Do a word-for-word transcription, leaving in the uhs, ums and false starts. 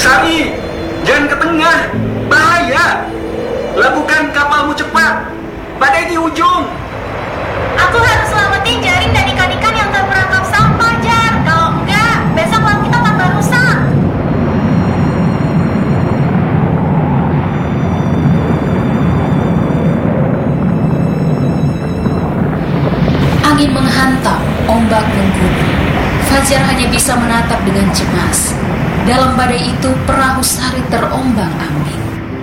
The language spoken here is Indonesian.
Sari, jangan ke tengah, bahaya. Labuhkan kapalmu cepat, badai di ujung. Aku harus selamatin jaring dan ikan-ikan yang terperangkap sampah, Jar. Kalau enggak, besok laut kita tambah rusak. Angin menghantam, ombak menggunung. Fajar hanya bisa menatap dengan cemas. Dalam badai itu, perahu Sari terombang-ambing.